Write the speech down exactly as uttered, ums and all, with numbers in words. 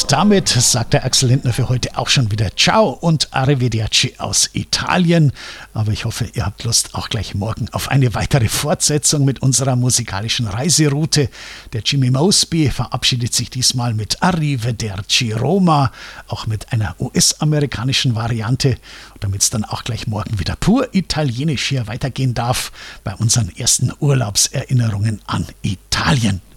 damit sagt der Axel Lindner für heute auch schon wieder Ciao und Arrivederci aus Italien. Aber ich hoffe, ihr habt Lust auch gleich morgen auf eine weitere Fortsetzung mit unserer musikalischen Reiseroute. Der Jimmy Mosby verabschiedet sich diesmal mit Arrivederci Roma, auch mit einer U S-amerikanischen Variante, damit es dann auch gleich morgen wieder pur italienisch hier weitergehen darf bei unseren ersten Urlaubserinnerungen an Italien.